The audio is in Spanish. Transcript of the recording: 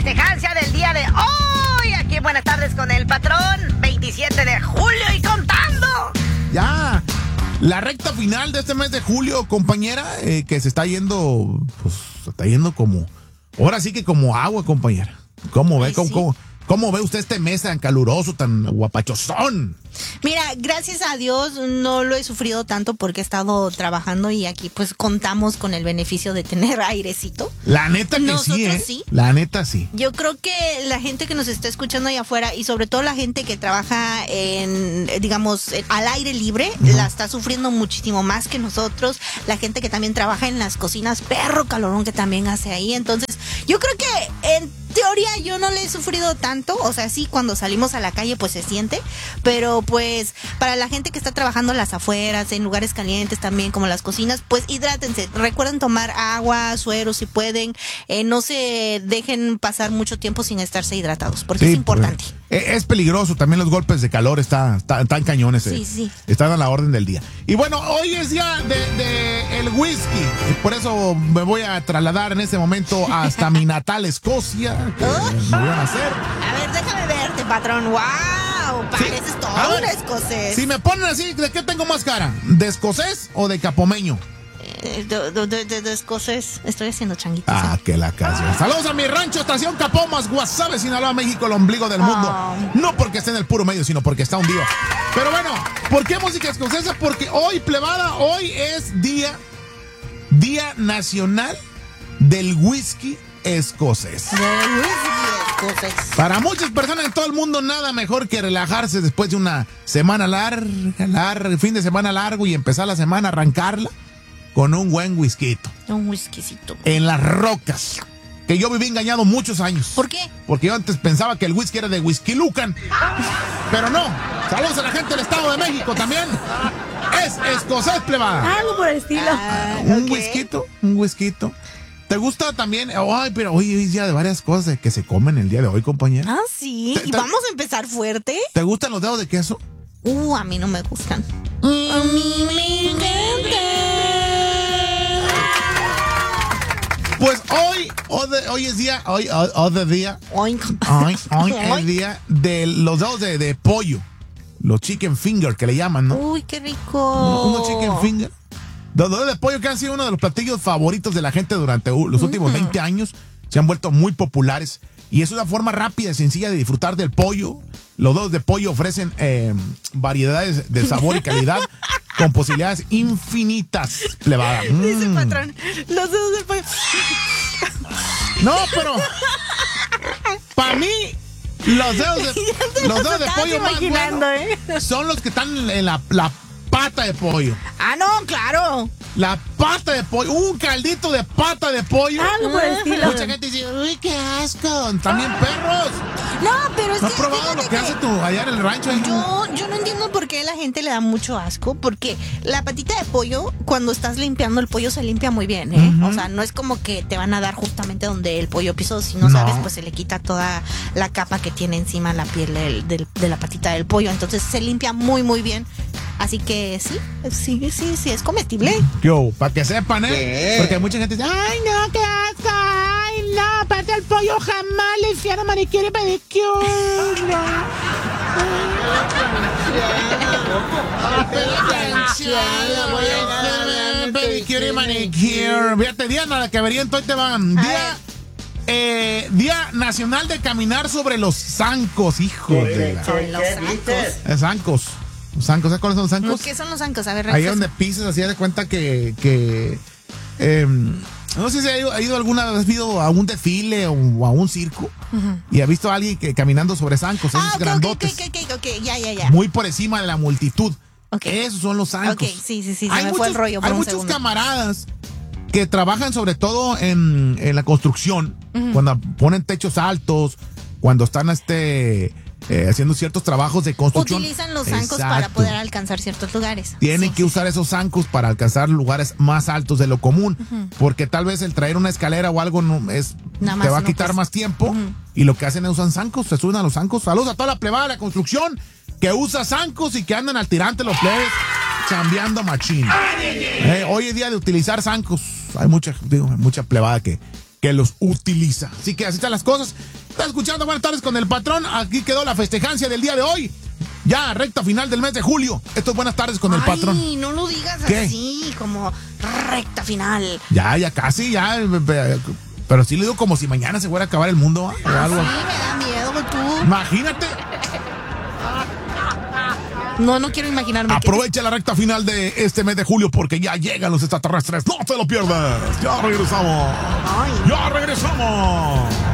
festejancia del día de hoy. Aquí en Buenas Tardes con el Patrón, 27 de julio y contando. Ya, la recta final de este mes de julio, compañera, que se está yendo, pues, se está yendo como, ahora sí que como agua, compañera. ¿Cómo ve? Ay, sí. ¿Cómo ve usted este mes tan caluroso, tan guapachosón? Mira, gracias a Dios no lo he sufrido tanto porque he estado trabajando y aquí pues contamos con el beneficio de tener airecito. La neta que Nosotros sí, ¿eh? sí. La neta sí. Yo creo que la gente que nos está escuchando allá afuera y sobre todo la gente que trabaja en, digamos, al aire libre, la está sufriendo muchísimo más que nosotros. La gente que también trabaja en las cocinas, perro calorón que también hace ahí. Entonces, yo creo que en teoría yo no le he sufrido tanto, o sea, sí, cuando salimos a la calle pues se siente, pero pues para la gente que está trabajando en las afueras, en lugares calientes también como las cocinas, pues hidrátense, recuerden tomar agua, suero si pueden, no se dejen pasar mucho tiempo sin estarse hidratados, porque Sí, es importante. Pues, es peligroso, también los golpes de calor están cañones. Sí. Están a la orden del día. Y bueno, hoy es día de el whisky, y por eso me voy a trasladar en este momento hasta mi natal Escocia. Que me voy a hacer. A ver, déjame verte, patrón. ¡Wow! Pareces todo A ver, un escocés. Si me ponen así, ¿de qué tengo más cara? ¿De escocés o de capomeño? De escocés. Estoy haciendo changuitos. Que la casa. Saludos a mi rancho, estación Capomas, Guasave, Sinaloa, México, el ombligo del mundo. No porque esté en el puro medio, sino porque está hundido. Pero bueno, ¿por qué música escocesa? Porque hoy, plebada, hoy es Día Nacional del Whisky Escocés. Para muchas personas en todo el mundo, nada mejor que relajarse después de una semana larga, fin de semana largo y empezar la semana, arrancarla con un buen whisky. Un whiskycito. En las rocas. Que yo viví engañado muchos años. ¿Por qué? Porque yo antes pensaba que el whisky era de Whisky Lucan. Pero no. Saludos a la gente del Estado de México también. Es escocés, plebada. Algo por el estilo. Un whisky. ¿Te gusta también? Ay, pero hoy es día de varias cosas que se comen el día de hoy, compañera. Ah, sí. ¿Y vamos a empezar fuerte? ¿Te gustan los dedos de queso? A mí no me gustan. A mí me encantan. Pues hoy es día, hoy es día de los dedos de pollo. Los chicken finger que le llaman, ¿no? Uy, qué rico. Unos chicken finger. Los dedos de pollo que han sido uno de los platillos favoritos de la gente durante los últimos 20 años. Se han vuelto muy populares. Y es una forma rápida y sencilla de disfrutar del pollo. Los dedos de pollo ofrecen variedades de sabor y calidad con posibilidades infinitas, plebada. Dice patrón, los dedos de pollo. No, pero para mí los dedos de pollo más buenos son los que están en la pata de pollo. Ah, no, claro. La pata de pollo, un caldito de pata de pollo. Algo por el estilo. Mucha gente dice, uy, qué asco. También perros. No, pero es ¿No que has probado lo que hace tú allá en el rancho? Yo no entiendo por qué la gente le da mucho asco, porque la patita de pollo, cuando estás limpiando el pollo, se limpia muy bien, ¿eh? O sea, no es como que te van a dar justamente donde el pollo pisó, si no sabes, pues se le quita toda la capa que tiene encima la piel de la patita del pollo, entonces se limpia muy, muy bien. Así que sí, es comestible. Yo, para que sepan, ¿eh? Porque mucha gente dice, ay, no, qué asco, ay, no, aparte del pollo jamás le hicieron manicure y pedicure. Pedicure y manicure. Fíjate, Diana, la que vería entonces te van. Día Nacional de Caminar sobre los zancos, hijo de la... Sobre los zancos. Zancos. Los zancos, ¿sabes cuáles son los zancos? ¿Qué son los zancos? A ver, ahí donde pisas, así de cuenta que no sé si ha ido alguna vez a un desfile o a un circo y ha visto a alguien caminando sobre zancos, esos grandotes. Ya. Muy por encima de la multitud. Okay. Esos son los zancos. Sí, se me fue el rollo por un segundo. Hay muchos camaradas que trabajan sobre todo en la construcción, cuando ponen techos altos, cuando están haciendo ciertos trabajos de construcción. Utilizan los zancos para poder alcanzar ciertos lugares. Tienen que usar esos zancos para alcanzar lugares más altos de lo común, porque tal vez el traer una escalera o algo te va a quitar más tiempo, y lo que hacen es usan zancos, se suben a los zancos. Saludos a toda la plebada de la construcción que usa zancos y que andan al tirante los plebes chambeando machín. Hoy es día de utilizar zancos. Hay mucha plebada que que los utiliza. Así que así están las cosas. Estás escuchando Buenas Tardes con el Patrón. Aquí quedó la festejancia del día de hoy. Ya, recta final del mes de julio. Esto es Buenas Tardes con el Patrón. Ay, no lo digas ¿Qué? así, como recta final. Ya casi, ya. Pero sí le digo como si mañana se fuera a acabar el mundo, ¿ah? O algo. Sí, me da miedo tú. Imagínate. No quiero imaginarme. Aprovecha la recta final de este mes de julio porque ya llegan los extraterrestres. No te lo pierdas. Ya regresamos. Ay. Ya regresamos.